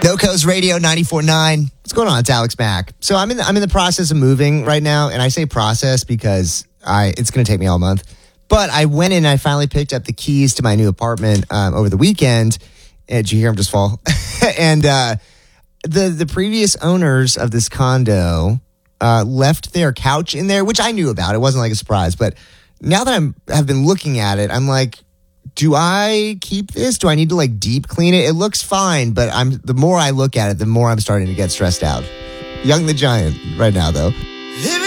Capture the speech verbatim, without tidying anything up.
No Coast Radio ninety-four point nine. What's going on? It's Alex Mack. So I'm in the, I'm in the process of moving right now, and I say process because I it's going to take me all month. But I went in and I finally picked up the keys to my new apartment um, over the weekend. Uh, did you hear him just fall? and uh, the the previous owners of this condo uh, left their couch in there, which I knew about. It wasn't like a surprise. But now that I'm have been looking at it, I'm like, do I keep this? Do I need to like deep clean it? It looks fine, but I'm the more I look at it, the more I'm starting to get stressed out. Young the Giant right now, though.